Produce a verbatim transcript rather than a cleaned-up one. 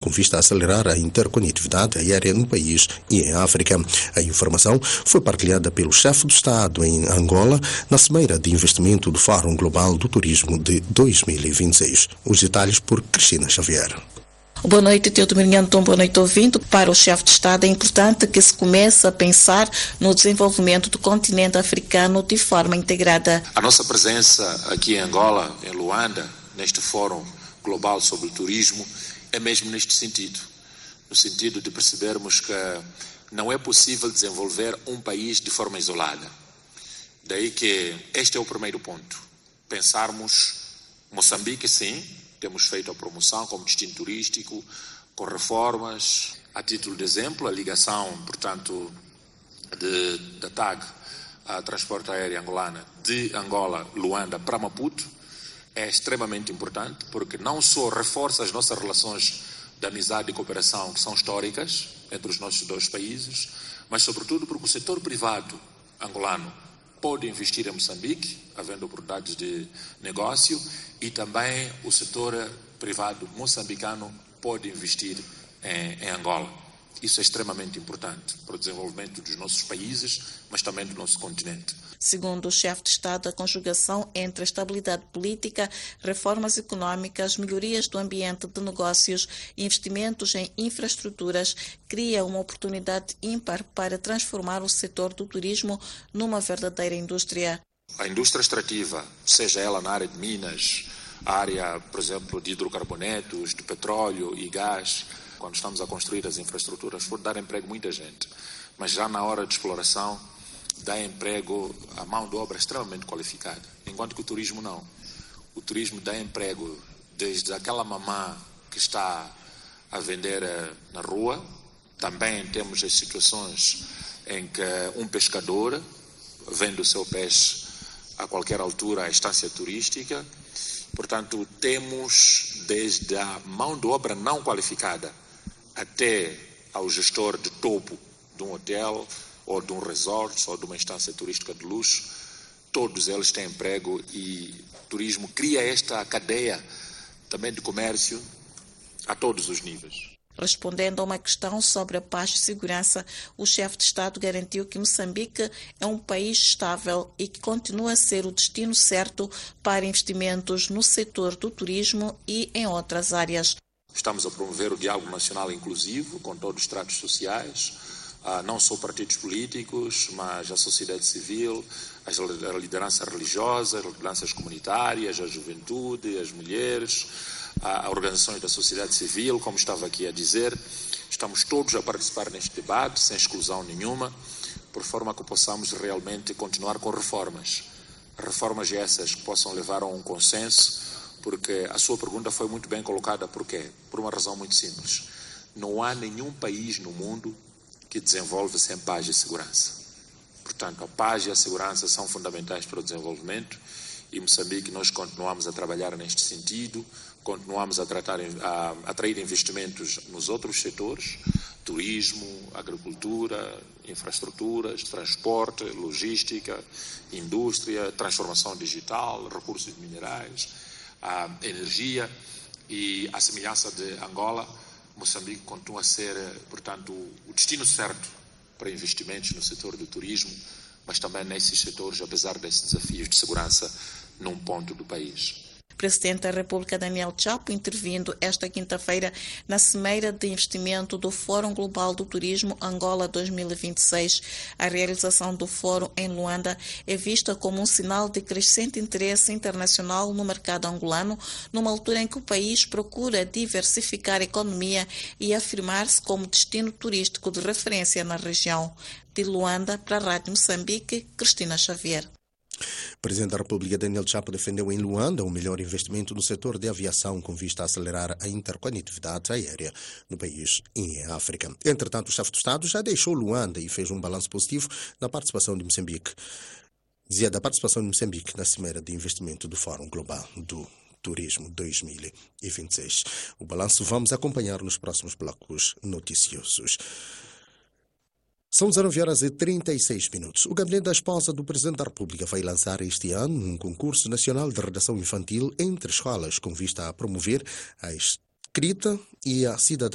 com vista a acelerar a interconectividade aérea no país e em África. A informação foi partilhada pelo chefe do Estado em Angola na Cimeira de Investimento do Fórum Global do Turismo de dois mil e vinte e seis. Os detalhes por Cristina Xavier. Boa noite, Teodomir Nhanton, boa noite, ouvindo. Para o chefe de Estado é importante que se comece a pensar no desenvolvimento do continente africano de forma integrada. A nossa presença aqui em Angola, em Luanda, neste Fórum Global sobre o Turismo, é mesmo neste sentido. No sentido de percebermos que não é possível desenvolver um país de forma isolada. Daí que este é o primeiro ponto. Pensarmos Moçambique, sim, temos feito a promoção como destino turístico, com reformas. A título de exemplo, a ligação, portanto, de, da T A G, a Transporte Aéreo Angolana, de Angola, Luanda, para Maputo, é extremamente importante, porque não só reforça as nossas relações de amizade e cooperação, que são históricas entre os nossos dois países, mas, sobretudo, porque o setor privado angolano pode investir em Moçambique, havendo oportunidades de negócio, e também o setor privado moçambicano pode investir em, em Angola. Isso é extremamente importante para o desenvolvimento dos nossos países, mas também do nosso continente. Segundo o chefe de Estado, a conjugação entre a estabilidade política, reformas económicas, melhorias do ambiente de negócios e investimentos em infraestruturas cria uma oportunidade ímpar para transformar o setor do turismo numa verdadeira indústria. A indústria extrativa, seja ela na área de minas, a área, por exemplo, de hidrocarbonetos, de petróleo e gás, quando estamos a construir as infraestruturas, pode dar emprego a muita gente. Mas já na hora de exploração, dá emprego à mão de obra extremamente qualificada. Enquanto que o turismo não. O turismo dá emprego desde aquela mamã que está a vender na rua. Também temos as situações em que um pescador vende o seu peixe a qualquer altura à estância turística. Portanto, temos desde a mão de obra não qualificada até ao gestor de topo de um hotel ou de um resort ou de uma instância turística de luxo, todos eles têm emprego e o turismo cria esta cadeia também de comércio a todos os níveis. Respondendo a uma questão sobre a paz e segurança, o chefe de Estado garantiu que Moçambique é um país estável e que continua a ser o destino certo para investimentos no setor do turismo e em outras áreas. Estamos a promover o diálogo nacional inclusivo com todos os estratos sociais, não só partidos políticos, mas a sociedade civil, a liderança religiosa, as lideranças comunitárias, a juventude, as mulheres, a organizações da sociedade civil, como estava aqui a dizer. Estamos todos a participar neste debate, sem exclusão nenhuma, por forma que possamos realmente continuar com reformas. Reformas essas que possam levar a um consenso, porque a sua pergunta foi muito bem colocada. Por quê? Por uma razão muito simples. Não há nenhum país no mundo que desenvolve sem paz e segurança. Portanto, a paz e a segurança são fundamentais para o desenvolvimento e Moçambique nós continuamos a trabalhar neste sentido, continuamos a, tratar, a atrair investimentos nos outros setores, turismo, agricultura, infraestruturas, transporte, logística, indústria, transformação digital, recursos minerais, a energia e a semelhança de Angola, Moçambique continua a ser, portanto, o destino certo para investimentos no setor do turismo, mas também nesses setores, apesar desses desafios de segurança num ponto do país. O Presidente da República, Daniel Chapo, intervindo esta quinta-feira na Cimeira de Investimento do Fórum Global do Turismo Angola dois mil e vinte e seis. A realização do fórum em Luanda é vista como um sinal de crescente interesse internacional no mercado angolano, numa altura em que o país procura diversificar a economia e afirmar-se como destino turístico de referência na região. De Luanda, para a Rádio Moçambique, Cristina Xavier. O Presidente da República, Daniel Chapo, defendeu em Luanda o melhor investimento no setor de aviação com vista a acelerar a interconectividade aérea no país e em África. Entretanto, o chefe do Estado já deixou Luanda e fez um balanço positivo da participação de Moçambique, dizia da participação de Moçambique na Cimeira de Investimento do Fórum Global do Turismo dois mil e vinte e seis. O balanço vamos acompanhar nos próximos blocos noticiosos. São dezenove horas e trinta e seis minutos. O Gabinete da Esposa do Presidente da República vai lançar este ano um concurso nacional de redação infantil entre escolas com vista a promover a escrita e a cidadania